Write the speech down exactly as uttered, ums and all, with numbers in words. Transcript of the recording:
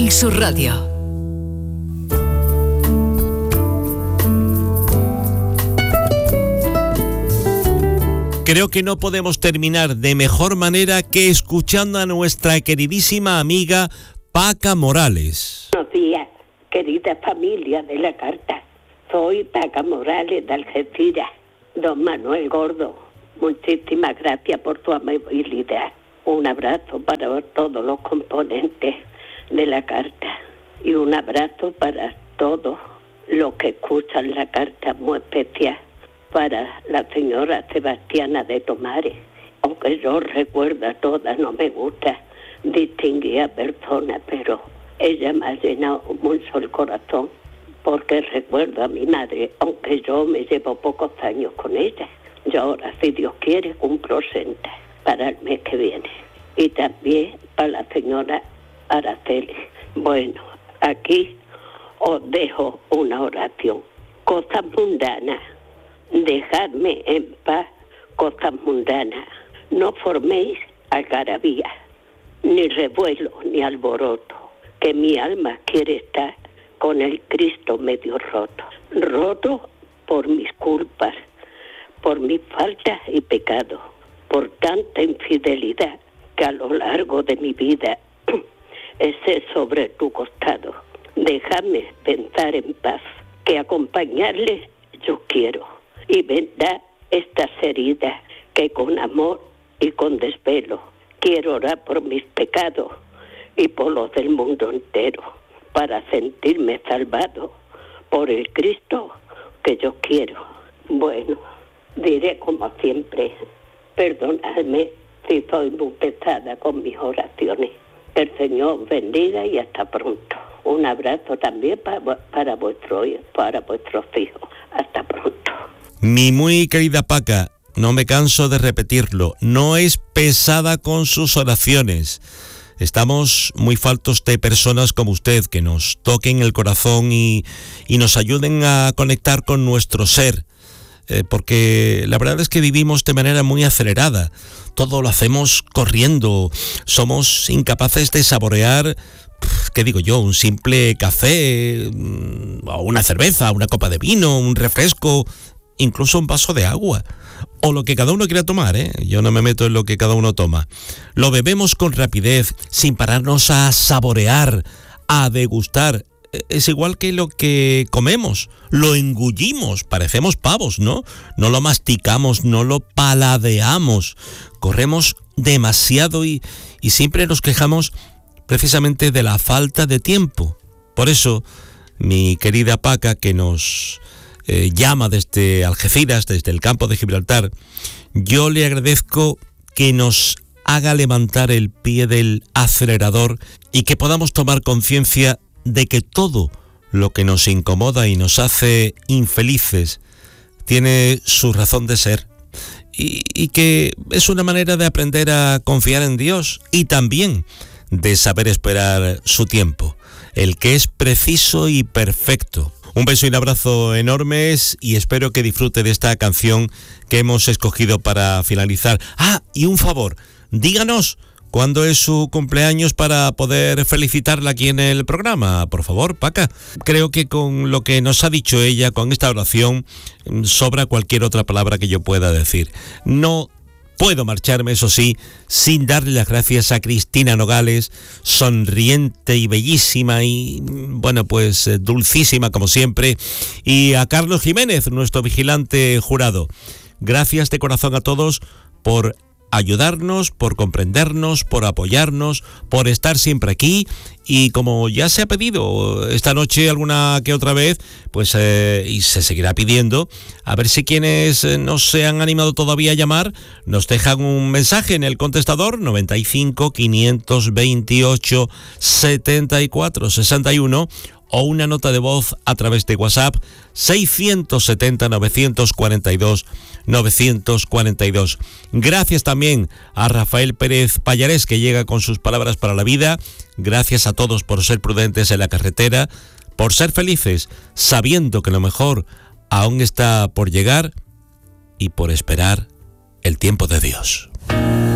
Canal Sur Radio. Creo que no podemos terminar de mejor manera que escuchando a nuestra queridísima amiga Paca Morales. Buenos días, querida familia de la carta. Soy Paca Morales de Algeciras. Don Manuel Gordo, muchísimas gracias por tu amabilidad. Un abrazo para todos los componentes de la carta y un abrazo para todos los que escuchan la carta, muy especial para la señora Sebastiana de Tomares. Aunque yo recuerdo a todas, no me gusta distinguir a personas, pero ella me ha llenado mucho el corazón porque recuerdo a mi madre, aunque yo me llevo pocos años con ella. Yo ahora, si Dios quiere, cumplo sesenta para el mes que viene. Y también para la señora Araceli. Bueno, aquí os dejo una oración. Cosas mundanas. Dejadme en paz, cosas mundanas. No forméis algarabía, ni revuelo, ni alboroto, que mi alma quiere estar con el Cristo medio roto. Roto por mis culpas, por mis faltas y pecados, por tanta infidelidad que a lo largo de mi vida esté sobre tu costado. Déjame pensar en paz, que acompañarle yo quiero. Y vendrá estas heridas que con amor y con desvelo quiero orar por mis pecados y por los del mundo entero, para sentirme salvado por el Cristo que yo quiero. Bueno, diré como siempre, perdonadme si soy muy pesada con mis oraciones. Que el Señor bendiga y hasta pronto. Un abrazo también para, para, vuestro, para vuestros hijos. Hasta pronto. Mi muy querida Paca, no me canso de repetirlo, no es pesada con sus oraciones. Estamos muy faltos de personas como usted que nos toquen el corazón y, y nos ayuden a conectar con nuestro ser. Eh, porque la verdad es que vivimos de manera muy acelerada. Todo lo hacemos corriendo. Somos incapaces de saborear, ¿qué digo yo? Un simple café, o una cerveza, una copa de vino, un refresco, incluso un vaso de agua, o lo que cada uno quiera tomar, ¿eh? Yo no me meto en lo que cada uno toma. Lo bebemos con rapidez, sin pararnos a saborear, a degustar. Es igual que lo que comemos, lo engullimos, parecemos pavos, ¿no? No lo masticamos, no lo paladeamos, corremos demasiado y, y siempre nos quejamos precisamente de la falta de tiempo. Por eso, mi querida Paca, que nos Eh, llama desde Algeciras, desde el campo de Gibraltar, yo le agradezco que nos haga levantar el pie del acelerador y que podamos tomar conciencia de que todo lo que nos incomoda y nos hace infelices tiene su razón de ser y, y que es una manera de aprender a confiar en Dios y también de saber esperar su tiempo, el que es preciso y perfecto. Un beso y un abrazo enormes y espero que disfrute de esta canción que hemos escogido para finalizar. Ah, y un favor, díganos cuándo es su cumpleaños para poder felicitarla aquí en el programa, por favor, Paca. Creo que con lo que nos ha dicho ella, con esta oración, sobra cualquier otra palabra que yo pueda decir. No puedo marcharme, eso sí, sin darle las gracias a Cristina Nogales, sonriente y bellísima y, bueno, pues dulcísima como siempre, y a Carlos Jiménez, nuestro vigilante jurado. Gracias de corazón a todos por ayudarnos, por comprendernos, por apoyarnos, por estar siempre aquí y como ya se ha pedido esta noche alguna que otra vez, pues eh, y se seguirá pidiendo, a ver si quienes no se han animado todavía a llamar nos dejan un mensaje en el contestador noventa y cinco, quinientos veintiocho, setenta y cuatro, sesenta y uno o una nota de voz a través de WhatsApp seiscientos setenta, novecientos cuarenta y dos, novecientos cuarenta y dos. Gracias también a Rafael Pérez Pallarés, que llega con sus palabras para la vida. Gracias a todos por ser prudentes en la carretera, por ser felices, sabiendo que lo mejor aún está por llegar y por esperar el tiempo de Dios.